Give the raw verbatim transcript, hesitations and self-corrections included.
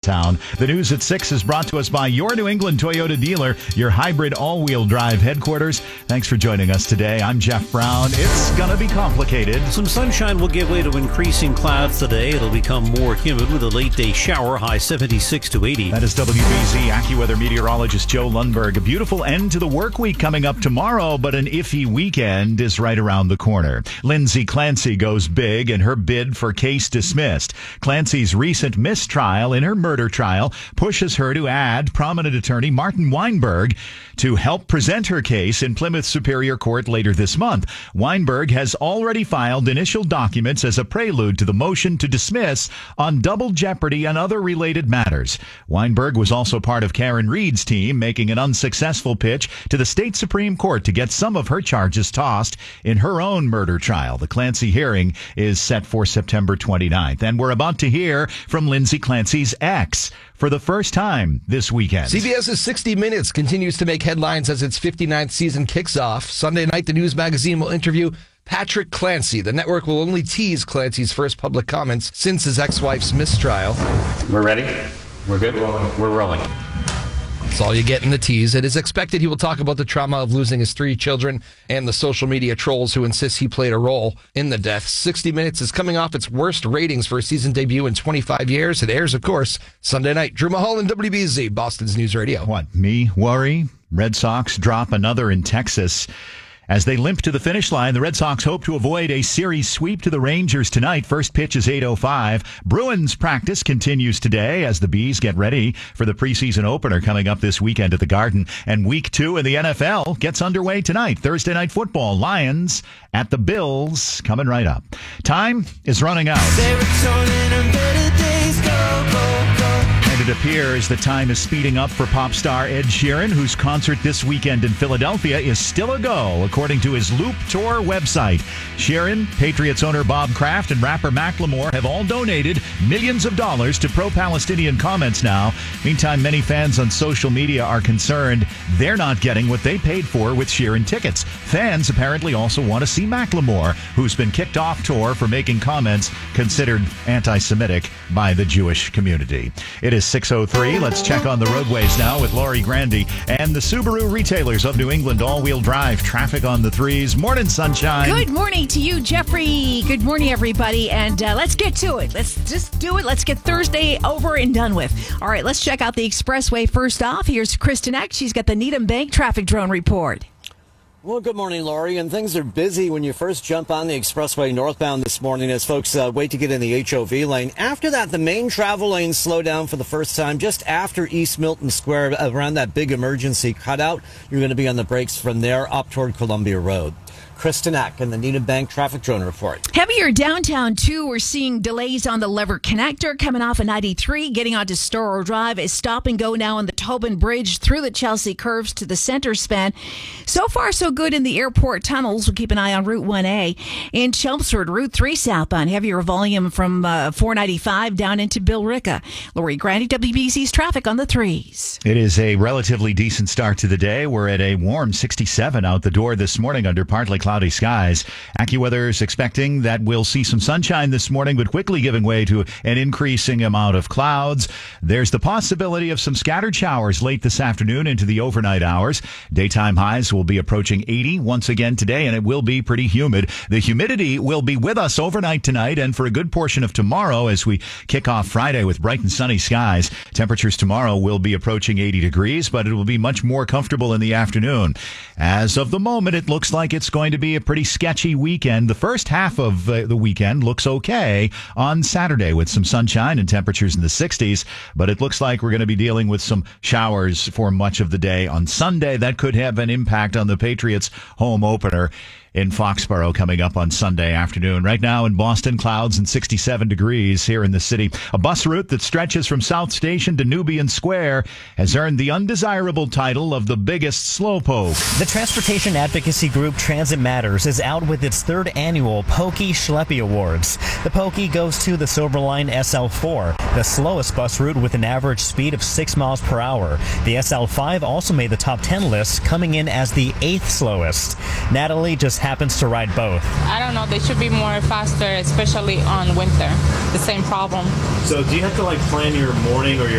downtown. The news at six is brought to us by your New England Toyota dealer, your hybrid all-wheel drive headquarters. Thanks for joining us today. I'm Jeff Brown. It's going to be complicated. Some sunshine will give way to increasing clouds today. It'll become more humid with a late-day shower, high seventy-six to eighty. That is W B Z AccuWeather meteorologist Joe Lundberg. A beautiful end to the work week coming up tomorrow, but an iffy weekend is right around the corner. Lindsay Clancy goes big in her bid for case dismissed. Clancy's recent mistrial in her murder trial pushes her to add prominent attorney Martin Weinberg to help present her case in Plymouth Superior Court later this month. Weinberg has already filed initial documents as a prelude to the motion to dismiss on double jeopardy and other related matters. Weinberg was also part of Karen Reed's team, making an unsuccessful pitch to the state Supreme Court to get some of her charges tossed in her own murder trial. The Clancy hearing is set for September twenty-ninth. And we're about to hear from Lindsay Clancy's ex for the first time this weekend. CBS's sixty minutes continues to make headlines as its fifty-ninth season kicks off. Sunday night, the News magazine will interview Patrick Clancy. The network will only tease Clancy's first public comments since his ex-wife's mistrial. We're ready? We're good? We're rolling. That's all you get in the tease. It is expected he will talk about the trauma of losing his three children and the social media trolls who insist he played a role in the death. sixty minutes is coming off its worst ratings for a season debut in twenty-five years. It airs, of course, Sunday night. Drew Mulholland, W B Z, Boston's News Radio. What, me worry? Red Sox drop another in Texas. As they limp to the finish line, the Red Sox hope to avoid a series sweep to the Rangers tonight. First pitch is eight oh five. Bruins practice continues today as the Bees get ready for the preseason opener coming up this weekend at the Garden. And week two in the N F L gets underway tonight. Thursday Night Football. Lions at the Bills coming right up. Time is running out. And it appears the time is speeding up for pop star Ed Sheeran, whose concert this weekend in Philadelphia is still a go, according to his Loop Tour website. Sheeran, Patriots owner Bob Kraft, and rapper Macklemore have all donated millions of dollars to pro-Palestinian comments now. Meantime, many fans on social media are concerned they're not getting what they paid for with Sheeran tickets. Fans apparently also want to see Macklemore, who's been kicked off tour for making comments considered anti-Semitic by the Jewish community. It is six oh three. Let's check on the roadways now with Laurie Grandy and the Subaru retailers of New England all-wheel drive. Traffic on the threes. Morning, sunshine. Good morning to you, Jeffrey. Good morning, everybody. And uh, let's get to it. Let's just do it. Let's get Thursday over and done with. All right, let's check out the expressway first off. Here's Kristen Eck. She's got the Needham Bank traffic drone report. Well, good morning, Laurie. And things are busy when you first jump on the expressway northbound this morning as folks uh, wait to get in the H O V lane. After that, the main travel lanes slow down for the first time just after East Milton Square around that big emergency cutout. You're going to be on the brakes from there up toward Columbia Road. Kristen Eck and the Needham Bank traffic drone report. Heavier downtown, too. We're seeing delays on the Lever Connector coming off of ninety-three, getting onto Storrow Drive. Is stop and go now on the Tobin Bridge through the Chelsea curves to the center span. So far, so good in the airport tunnels. We'll keep an eye on Route one A. In Chelmsford, Route three southbound. Heavier volume from uh, four ninety-five down into Billerica. Laurie Grandy, W B C's traffic on the threes. It is a relatively decent start to the day. We're at a warm sixty-seven out the door this morning under partly cloudy cloudy skies. AccuWeather is expecting that we'll see some sunshine this morning, but quickly giving way to an increasing amount of clouds. There's the possibility of some scattered showers late this afternoon into the overnight hours. Daytime highs will be approaching eighty once again today, and it will be pretty humid. The humidity will be with us overnight tonight and for a good portion of tomorrow as we kick off Friday with bright and sunny skies. Temperatures tomorrow will be approaching eighty degrees, but it will be much more comfortable in the afternoon. As of the moment, it looks like it's going to be a pretty sketchy weekend. The first half of uh, the weekend looks okay on Saturday with some sunshine and temperatures in the sixties, but it looks like we're going to be dealing with some showers for much of the day on Sunday. That could have an impact on the Patriots' home opener in Foxborough coming up on Sunday afternoon. Right now in Boston, clouds and sixty-seven degrees here in the city. A bus route that stretches from South Station to Nubian Square has earned the undesirable title of the biggest slowpoke. The transportation advocacy group Transit Matters is out with its third annual Pokey Schleppy Awards. The Pokey goes to the Silverline S L four, the slowest bus route with an average speed of six miles per hour. The S L five also made the top ten list, coming in as the eighth slowest. Natalie just happens to ride both. I don't know. They should be more faster, especially on winter. The same problem. So do you have to like plan your morning or your